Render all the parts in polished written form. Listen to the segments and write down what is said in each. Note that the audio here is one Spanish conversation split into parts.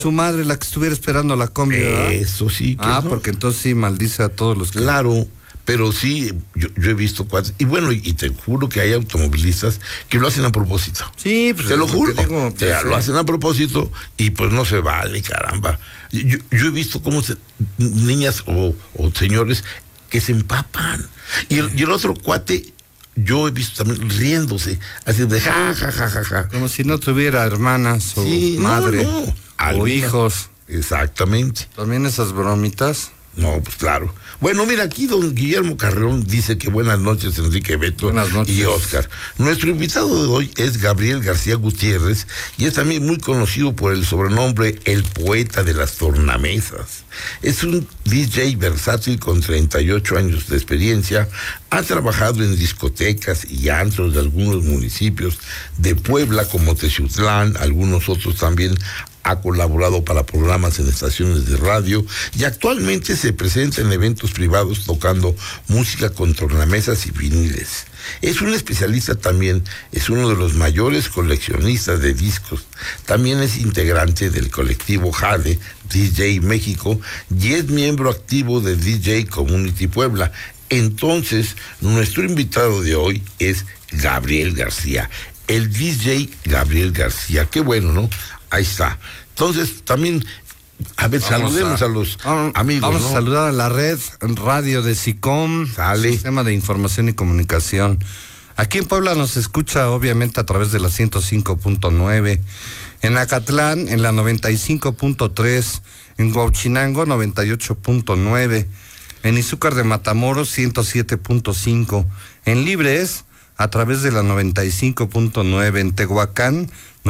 su madre la que estuviera esperando la combi, ¿verdad? Eso sí. Que no. Porque entonces sí maldice a todos los que... Claro, pero sí, yo he visto cuates, y bueno, y te juro que hay automovilistas que lo hacen a propósito. Sí, pues te lo juro, digo, lo hacen a propósito y pues no se vale, caramba. Yo he visto cómo niñas o señores que se empapan. Y el otro cuate, yo he visto también riéndose, así de ja, ja, ja, ja, ja. Como si no tuviera hermanas o madre o hijos. Exactamente. También esas bromitas. No, pues claro. Bueno, mira, aquí don Guillermo Carreón dice que buenas noches, Enrique, Beto y Oscar. Nuestro invitado de hoy es Gabriel García Gutiérrez y es también muy conocido por el sobrenombre El Poeta de las Tornamesas. Es un DJ versátil con 38 años de experiencia. Ha trabajado en discotecas y antros de algunos municipios de Puebla como Teciutlán, algunos otros también. Ha colaborado para programas en estaciones de radio y actualmente se presenta en eventos privados tocando música con tornamesas y viniles. Es un especialista también, es uno de los mayores coleccionistas de discos. También es integrante del colectivo Jade DJ México y es miembro activo de DJ Community Puebla. Entonces, nuestro invitado de hoy es Gabriel García, el DJ Gabriel García. Qué bueno, ¿no? Ahí está. Entonces, también, a ver, saludemos a los amigos. Vamos a saludar a la red radio de SICOM, Sistema de Información y Comunicación. Aquí en Puebla nos escucha, obviamente, a través de la 105.9. En Acatlán, en la 95.3. En Huauchinango, 98.9. En Izúcar de Matamoros, 107.5. En Libres, a través de la 95.9. En Tehuacán,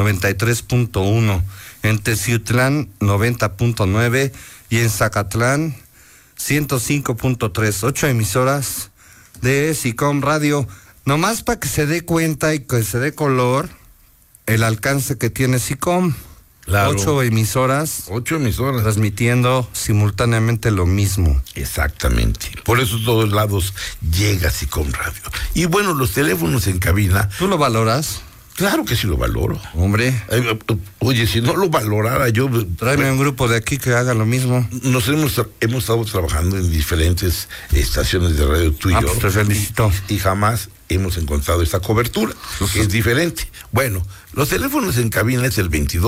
93.1, en Teciutlán 90.9 y en Zacatlán 105.3, 8 emisoras de SICOM Radio. Nomás para que se dé cuenta y que se dé color el alcance que tiene SICOM. Claro. 8 emisoras. 8 emisoras. Transmitiendo simultáneamente lo mismo. Exactamente. Por eso todos lados llega SICOM Radio. Y bueno, los teléfonos en cabina. ¿Tú lo valoras? Claro que sí lo valoro. Hombre. Oye, si no lo valorara yo... Tráeme un grupo de aquí que haga lo mismo. Nos hemos estado trabajando en diferentes estaciones de radio tú y yo. Pues te felicito. Y jamás hemos encontrado esta cobertura, que es diferente. Bueno, los teléfonos en cabina es el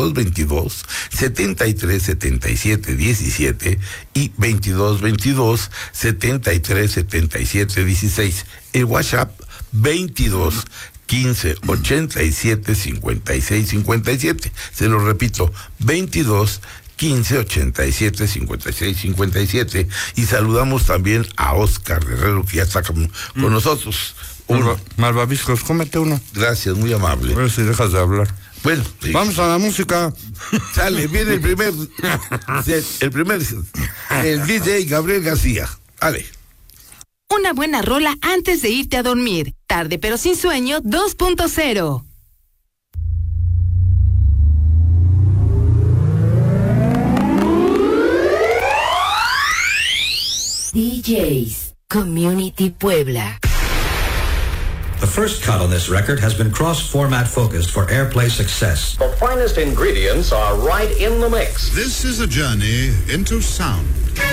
2222-737717 y 2222-737716. El WhatsApp 22-15-87-56-57. Se lo repito, 22-15-87-56-57. Y saludamos también a Oscar Guerrero, que ya está con nosotros. Malvaviscos, cómete uno. Gracias, muy amable. A ver si dejas de hablar. Bueno, sí. Vamos a la música. Sale, viene el DJ Gabriel García. Vale. Una buena rola antes de irte a dormir. Tarde pero sin sueño 2.0. DJs Community Puebla. The first cut on this record has been cross-format focused for airplay success. The finest ingredients are right in the mix. This is a journey into sound.